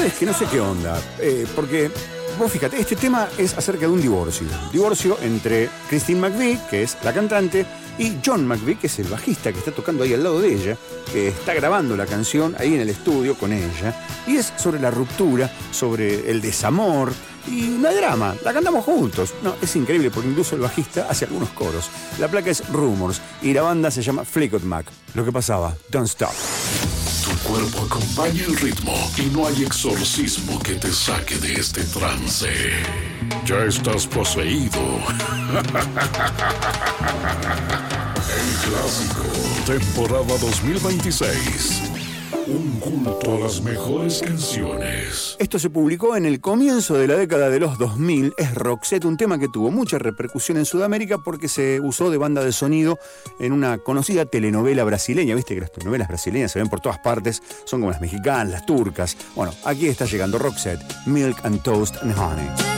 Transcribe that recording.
verdad es que no sé qué onda, porque vos fíjate, este tema es acerca de un divorcio entre Christine McVie, que es la cantante, y John McVie, que es el bajista que está tocando ahí al lado de ella, que está grabando la canción ahí en el estudio con ella, y es sobre la ruptura, sobre el desamor, y no hay drama, la cantamos juntos. No, es increíble porque incluso el bajista hace algunos coros. La placa es Rumors y la banda se llama Fleetwood Mac. Lo que pasaba, Don't Stop. Tu cuerpo acompaña el ritmo y no hay exorcismo que te saque de este trance. Ya estás poseído. El clásico, temporada 2026. Un culto a las mejores canciones. Esto se publicó en el comienzo de la década de los 2000. Es Roxette, un tema que tuvo mucha repercusión en Sudamérica porque se usó de banda de sonido en una conocida telenovela brasileña. Viste que las telenovelas brasileñas se ven por todas partes, son como las mexicanas, las turcas. Bueno, aquí está llegando Roxette, Milk and Toast and Honey.